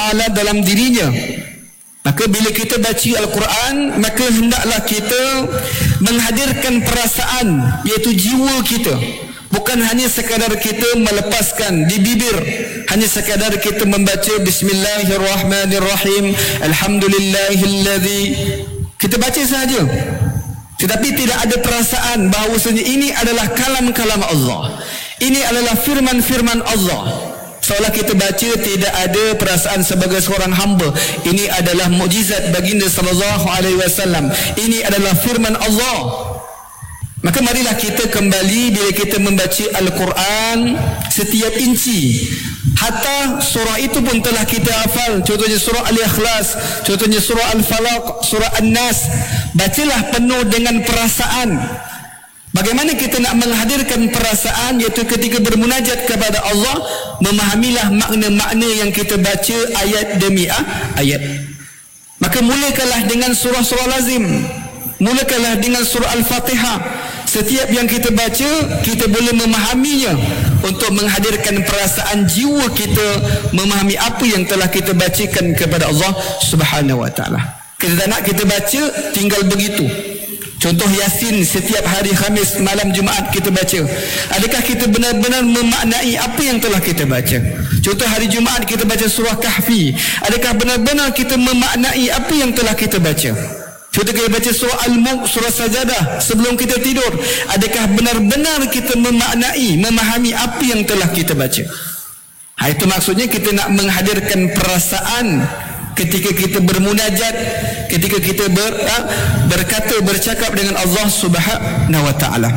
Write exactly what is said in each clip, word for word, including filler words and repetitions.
Ta'ala dalam dirinya. Maka bila kita baca Al-Quran, maka hendaklah kita menghadirkan perasaan, iaitu jiwa kita. Bukan hanya sekadar kita melepaskan di bibir, hanya sekadar kita membaca Bismillahirrahmanirrahim, Alhamdulillahilladzi, kita baca sahaja, tetapi tidak ada perasaan bahawasanya ini adalah kalam-kalam Allah, ini adalah firman-firman Allah. Seolah kita baca tidak ada perasaan sebagai seorang hamba. Ini adalah mukjizat baginda sallallahu alaihi wasallam. Ini adalah firman Allah. Maka marilah kita kembali bila kita membaca Al-Quran, setiap inci, hatta surah itu pun telah kita hafal. Contohnya surah Al-Ikhlas, contohnya surah Al-Falaq, surah An-Nas. Bacalah penuh dengan perasaan. Bagaimana kita nak menghadirkan perasaan, iaitu ketika bermunajat kepada Allah, memahamilah makna-makna yang kita baca ayat demi ayat. Maka mulakanlah dengan surah-surah lazim, mulakanlah dengan surah Al-Fatihah. Setiap yang kita baca, kita boleh memahaminya untuk menghadirkan perasaan jiwa kita, memahami apa yang telah kita bacakan kepada Allah Subhanahu wa taala. Kita tak nak kita baca tinggal begitu. Contoh Yasin setiap hari Khamis malam Jumaat kita baca. Adakah kita benar-benar memaknai apa yang telah kita baca? Contoh hari Jumaat kita baca surah Kahfi. Adakah benar-benar kita memaknai apa yang telah kita baca? Contoh kita baca surah Al-Mulk, surah Sajadah sebelum kita tidur. Adakah benar-benar kita memaknai, memahami apa yang telah kita baca? Ha, itu maksudnya kita nak menghadirkan perasaan ketika kita bermunajat, ketika kita ber, ha, berkata, bercakap dengan Allah Subhanahu wa taala.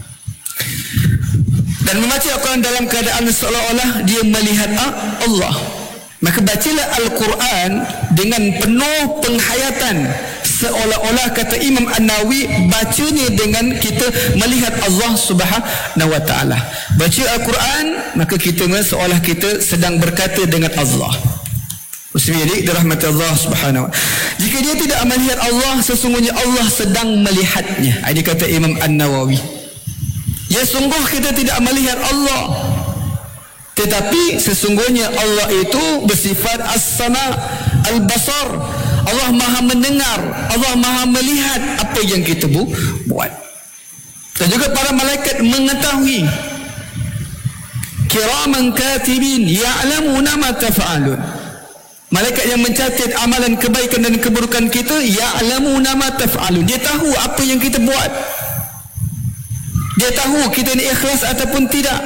Dan membaca Al-Quran dalam keadaan seolah-olah dia melihat ha, Allah. Maka bacalah Al-Quran dengan penuh penghayatan, seolah-olah, kata Imam An-Nawawi, bacanya dengan kita melihat Allah Subhanahu wa taala. Baca Al-Quran, maka kita seolah kita sedang berkata dengan Allah. Muslimin dirahmati Allah Subhanahu wa taala. Jika dia tidak melihat Allah, sesungguhnya Allah sedang melihatnya. Ini kata Imam An-Nawawi. Ya, sungguh kita tidak melihat Allah, tetapi sesungguhnya Allah itu bersifat as-sama, al-basar. Allah maha mendengar, Allah maha melihat apa yang kita bu buat. Dan juga para malaikat mengetahui. Kiraman katibin ya'lamuna ma taf'alun. Malaikat yang mencatat amalan kebaikan dan keburukan kita, ya'lamuna ma taf'alun. Dia tahu apa yang kita buat. Dia tahu kita ni ikhlas ataupun tidak.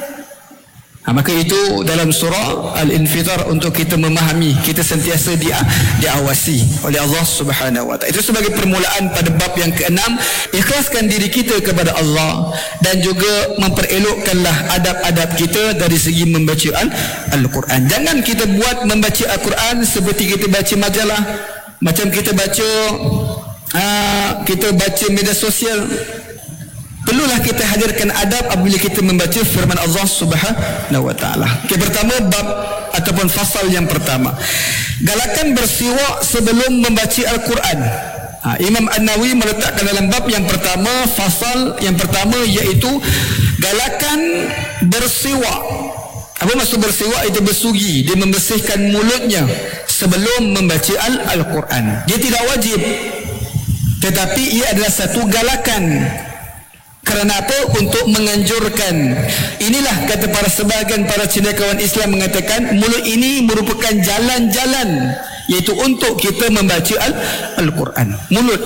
Ha, maka itu dalam surah Al-Infitar untuk kita memahami, kita sentiasa dia diawasi oleh Allah Subhanahu wa taala. Itu sebagai permulaan pada bab yang keenam, ikhlaskan diri kita kepada Allah dan juga memperelokkanlah adab-adab kita dari segi membaca Al-Quran. Jangan kita buat membaca Al-Quran seperti kita baca majalah, macam kita baca aa, kita baca media sosial. Perlulah kita hadirkan adab apabila kita membaca firman Allah Subhanahu wa taala. Okay, pertama bab ataupun fasal yang pertama, galakan bersiwak sebelum membaca Al-Quran. Ha, Imam An-Nawawi meletakkan dalam bab yang pertama, fasal yang pertama, iaitu galakan bersiwak. Apa maksud bersiwak? Itu bersugi, dia membersihkan mulutnya sebelum membaca Al-Quran. Dia tidak wajib, tetapi ia adalah satu galakan. Kerana apa? Untuk menganjurkan. Inilah kata para sebahagian para cendekiawan Islam mengatakan mulut ini merupakan jalan-jalan, iaitu untuk kita membaca Al-Quran. Mulut.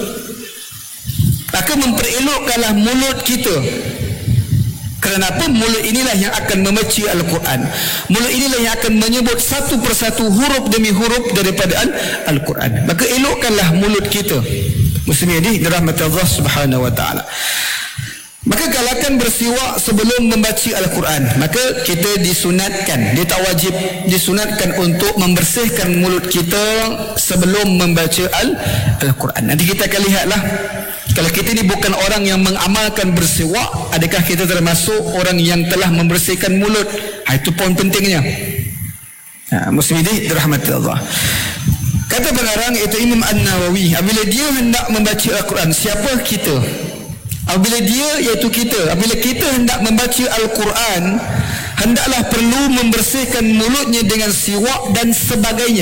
Maka memperelokkanlah mulut kita. Kerana apa? Mulut inilah yang akan membaca Al-Quran. Mulut inilah yang akan menyebut satu persatu huruf demi huruf daripada Al-Quran. Maka elokkanlah mulut kita. Muslimin dirahmati Allah Subhanahu wa taala. Maka galakan bersiwak sebelum membaca Al-Quran. Maka kita disunatkan, dia tak wajib, disunatkan untuk membersihkan mulut kita sebelum membaca Al-Quran. Nanti kita akan lihatlah, kalau kita ni bukan orang yang mengamalkan bersiwak, adakah kita termasuk orang yang telah membersihkan mulut? Ha, itu poin pentingnya. Ha, Muslimin dirahmati Allah. Kata pengarang itu Imam An-Nawawi, apabila dia hendak membaca Al-Quran, siapa kita? Apabila dia, iaitu kita, apabila kita hendak membaca Al-Quran, hendaklah perlu membersihkan mulutnya dengan siwak dan sebagainya.